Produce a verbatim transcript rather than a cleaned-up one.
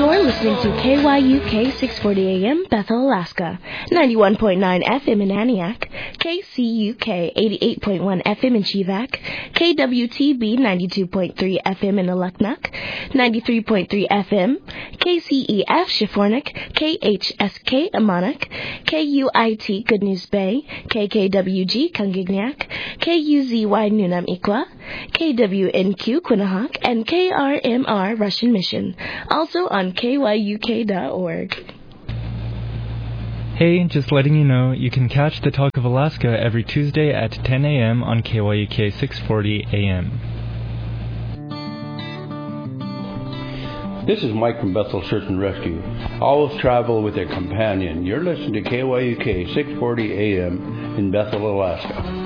You're listening to K Y U K six forty A M, Bethel, Alaska, ninety-one point nine F M in Aniak, K C U K eighty-eight point one F M in Chivak, K W T B ninety-two point three F M in Aluknuk, ninety-three point three F M, K C E F Shifornik, K H S K Amanak, K U I T Good News Bay, K K W G Kungignac, K U Z Y Nunam Ikwa, K W N Q Quinnahock, and K R M R Russian Mission, also on K Y U K dot org. Hey, just letting you know, you can catch the Talk of Alaska every Tuesday at ten A M on K Y U K six forty A M. This is Mike from Bethel Search and Rescue. Always travel with a companion. You're listening to K Y U K six forty A M in Bethel, Alaska.